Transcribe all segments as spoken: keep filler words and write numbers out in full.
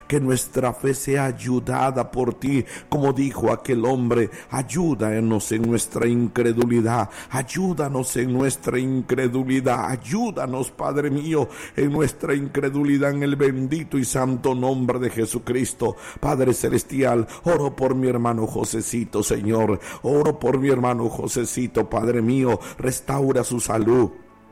que nuestra fe sea ayudada por ti, como dijo aquel hombre: ayúdanos en nuestra incredulidad, ayúdanos en nuestra incredulidad, ayúdanos, Padre mío, en nuestra incredulidad, en el bendito y santo nombre de Jesucristo. Padre celestial, oro por mi hermano Josecito, Señor, oro por mi hermano Josecito, Padre mío, restaura su salud.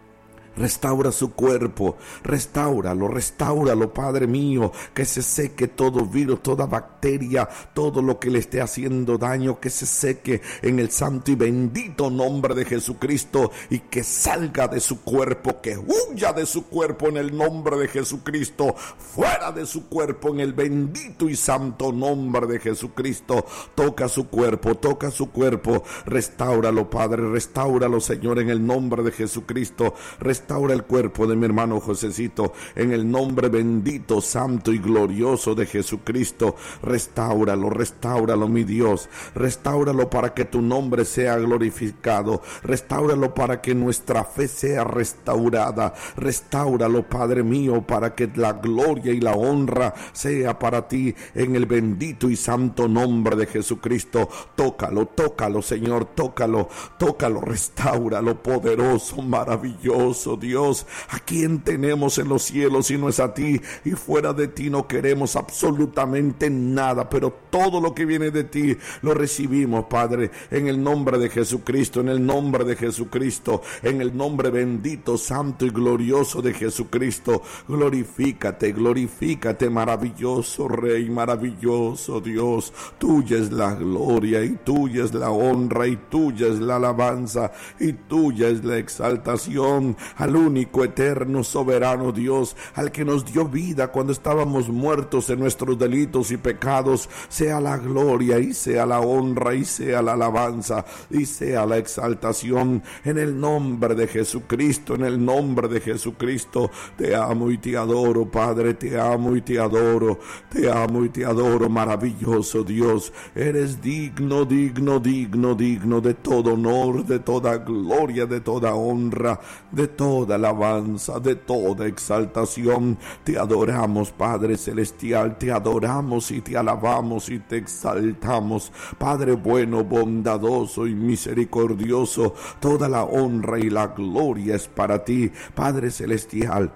Restaura su cuerpo, restáuralo, restáuralo, Padre mío, que se seque todo virus, toda bacteria, todo lo que le esté haciendo daño, que se seque en el santo y bendito nombre de Jesucristo, y que salga de su cuerpo, que huya de su cuerpo en el nombre de Jesucristo, fuera de su cuerpo en el bendito y santo nombre de Jesucristo. Toca su cuerpo, toca su cuerpo, restáuralo, Padre, restáuralo, Señor, en el nombre de Jesucristo. Restaura el cuerpo de mi hermano Josecito en el nombre bendito, santo y glorioso de Jesucristo. Restáuralo, restáuralo, mi Dios. Restáuralo para que tu nombre sea glorificado. Restáuralo para que nuestra fe sea restaurada. Restáuralo, Padre mío, para que la gloria y la honra sea para ti en el bendito y santo nombre de Jesucristo. Tócalo, tócalo, Señor, tócalo, tócalo, restáuralo, poderoso, maravilloso Dios. ¿A quién tenemos en los cielos si no es a ti? Y fuera de ti no queremos absolutamente nada, pero todo lo que viene de ti lo recibimos, Padre, en el nombre de Jesucristo, en el nombre de Jesucristo, en el nombre bendito, santo y glorioso de Jesucristo. Glorifícate, glorifícate, maravilloso Rey, maravilloso Dios. Tuya es la gloria y tuya es la honra y tuya es la alabanza y tuya es la exaltación al único, eterno, soberano Dios, al que nos dio vida cuando estábamos muertos en nuestros delitos y pecados. Sea la gloria y sea la honra y sea la alabanza y sea la exaltación en el nombre de Jesucristo, en el nombre de Jesucristo. Te amo y te adoro, Padre, te amo y te adoro, te amo y te adoro, maravilloso Dios. Eres digno, digno, digno, digno de todo honor, de toda gloria, de toda honra, de toda alabanza, de toda exaltación. Te adoramos, Padre celestial, te adoramos y te alabamos y te exaltamos, Padre bueno, bondadoso y misericordioso. Toda la honra y la gloria es para ti, Padre celestial.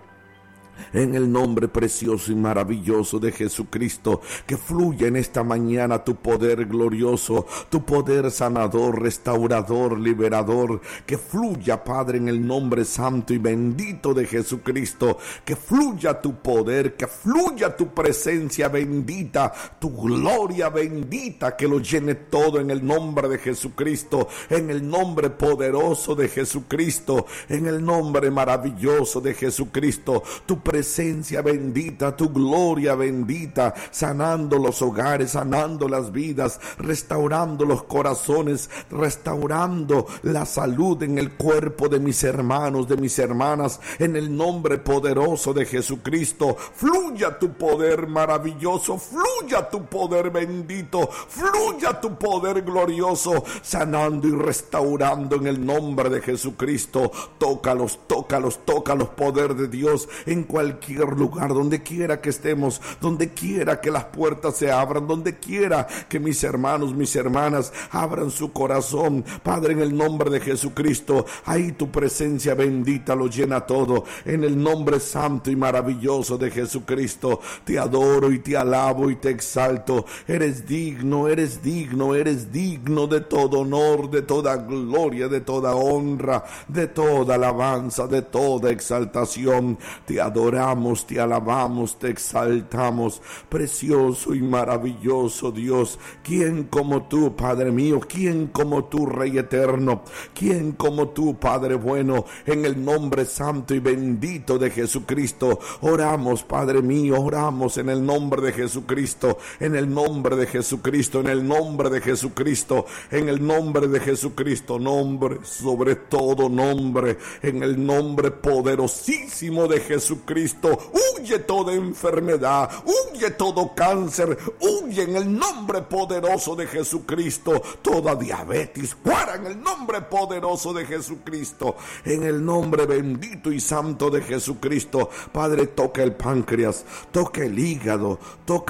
En el nombre precioso y maravilloso de Jesucristo, que fluya en esta mañana tu poder glorioso, tu poder sanador, restaurador, liberador. Que fluya, Padre, en el nombre santo y bendito de Jesucristo. Que fluya tu poder, que fluya tu presencia bendita, tu gloria bendita, que lo llene todo en el nombre de Jesucristo, en el nombre poderoso de Jesucristo, en el nombre maravilloso de Jesucristo. Tu presencia bendita, tu gloria bendita, sanando los hogares, sanando las vidas, restaurando los corazones, restaurando la salud en el cuerpo de mis hermanos, de mis hermanas, en el nombre poderoso de Jesucristo. Fluya tu poder maravilloso, fluya tu poder bendito, fluya tu poder glorioso, sanando y restaurando en el nombre de Jesucristo. Tócalos, tócalos, tócalos, poder de Dios, en cualquier lugar, donde quiera que estemos, donde quiera que las puertas se abran, donde quiera que mis hermanos, mis hermanas abran su corazón, Padre, en el nombre de Jesucristo. Ahí tu presencia bendita lo llena todo, en el nombre santo y maravilloso de Jesucristo. Te adoro y te alabo y te exalto. Eres digno, eres digno, eres digno de todo honor, de toda gloria, de toda honra, de toda alabanza, de toda exaltación. Te adoramos, te alabamos, te exaltamos, precioso y maravilloso Dios. ¿Quién como tú, Padre mío? ¿Quién como tú, Rey eterno? ¿Quién como tú, Padre bueno? En el nombre santo y bendito de Jesucristo, oramos, Padre mío, oramos en el nombre de Jesucristo, en el nombre de Jesucristo, en el nombre de Jesucristo, en el nombre de Jesucristo, nombre sobre todo nombre, en el nombre poderosísimo de Jesucristo. Huye toda enfermedad, huye todo cáncer, huye en el nombre poderoso de Jesucristo. Toda diabetes, fuera en el nombre poderoso de Jesucristo, en el nombre bendito y santo de Jesucristo. Padre, toca el páncreas, toca el hígado, toca